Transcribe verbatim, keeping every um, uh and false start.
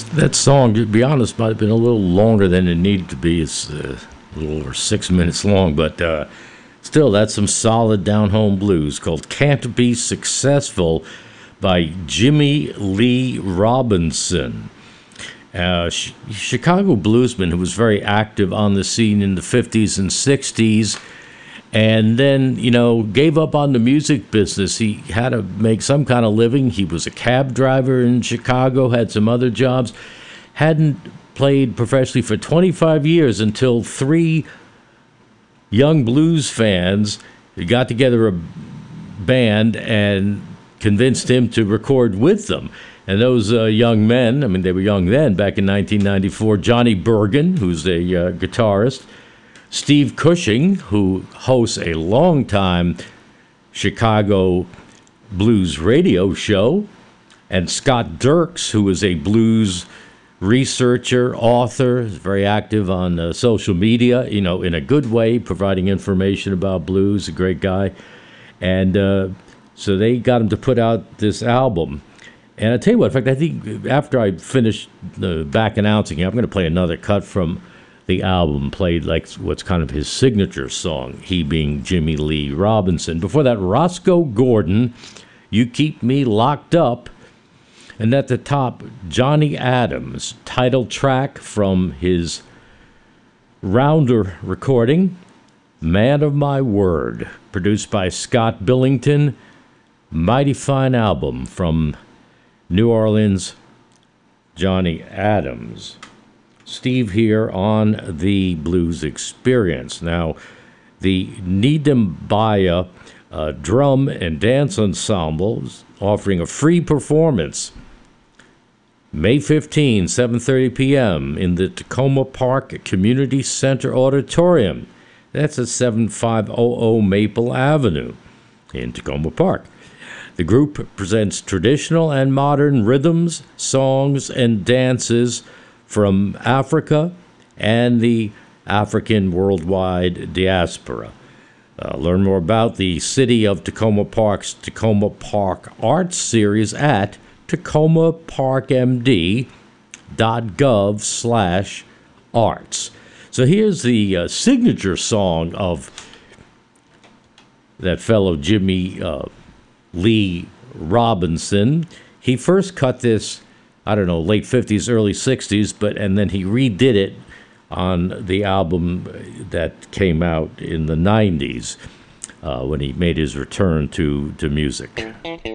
That song, to be honest, might have been a little longer than it needed to be. It's uh, a little over six minutes long, but uh, still, that's some solid down-home blues called Can't Be Successful by Jimmy Lee Robinson. Uh, sh- Chicago bluesman who was very active on the scene in the fifties and sixties, and then, you know, gave up on the music business. He had to make some kind of living. He was a cab driver in Chicago, had some other jobs, hadn't played professionally for twenty-five years until three young blues fans got together a band and convinced him to record with them. And those uh, young men, I mean, they were young then, back in nineteen ninety-four, Johnny Bergen, who's a uh, guitarist, Steve Cushing, who hosts a long-time Chicago blues radio show, and Scott Dirks, who is a blues researcher, author, is very active on uh, social media, you know, in a good way, providing information about blues, a great guy. And uh, so they got him to put out this album. And I tell you what, in fact, I think after I finish the back announcing, I'm going to play another cut from the album, played like what's kind of his signature song, he being Jimmy Lee Robinson. Before that, Roscoe Gordon, You Keep Me Locked Up. And at the top, Johnny Adams, title track from his Rounder recording, Man of My Word, produced by Scott Billington. Mighty fine album from New Orleans, Johnny Adams. Steve here on the Blues Experience. Now, the Needham Baya uh, Drum and Dance Ensemble is offering a free performance May fifteenth, seven thirty p.m. in the Tacoma Park Community Center Auditorium. That's at seventy-five hundred Maple Avenue in Tacoma Park. The group presents traditional and modern rhythms, songs, and dances from Africa and the African worldwide diaspora. Uh, learn more about the City of Tacoma Park's Tacoma Park Arts Series at tacoma park m d dot gov slash arts. So here's the uh, signature song of that fellow Jimmy uh, Lee Robinson. He first cut this, I don't know, late fifties, early sixties, but and then he redid it on the album that came out in the nineties uh, when he made his return to, to music.